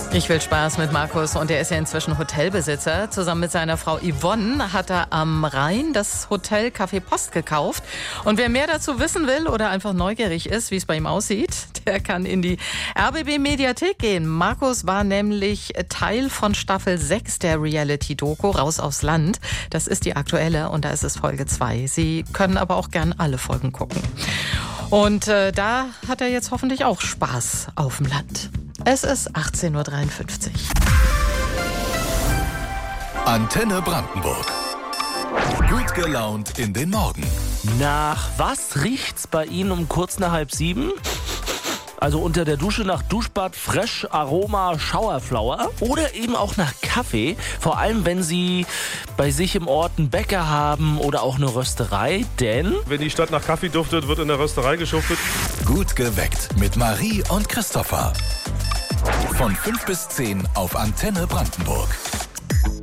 Ich will Spaß mit Markus und er ist ja inzwischen Hotelbesitzer. Zusammen mit seiner Frau Yvonne hat er am Rhein das Hotel Café Post gekauft. Und wer mehr dazu wissen will oder einfach neugierig ist, wie es bei ihm aussieht, der kann in die RBB-Mediathek gehen. Markus war nämlich Teil von Staffel 6 der Reality-Doku Raus aufs Land. Das ist die aktuelle und da ist es Folge 2. Sie können aber auch gern alle Folgen gucken. Und da hat er jetzt hoffentlich auch Spaß auf dem Land. Es ist 18:53 Uhr. Antenne Brandenburg. Gut gelaunt in den Morgen. Nach was riecht's bei Ihnen um kurz nach 6:30? Also unter der Dusche nach Duschbad, Fresh, Aroma, Showerflower oder eben auch nach Kaffee. Vor allem, wenn Sie bei sich im Ort einen Bäcker haben oder auch eine Rösterei, denn wenn die Stadt nach Kaffee duftet, wird in der Rösterei geschuftet. Gut geweckt mit Marie und Christopher. Von 5 bis 10 auf Antenne Brandenburg.